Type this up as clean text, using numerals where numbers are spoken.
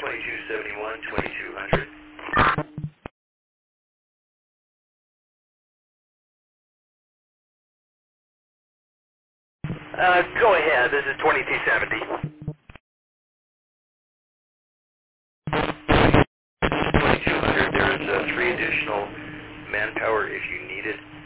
2271, 2200. Go ahead. This is 2270. 2200. There is 3 additional manpower if you need it.